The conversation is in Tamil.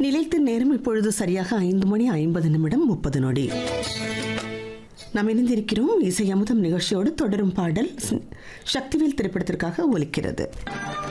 நிலைத்த நேரம் இப்பொழுது சரியாக 5:50 நாம் இணைந்திருக்கிறோம். இசை அமுதம் நிகழ்ச்சியோடு தொடரும் பாடல் சக்திவேல் திரைப்படத்திற்காக ஒலிக்கிறது.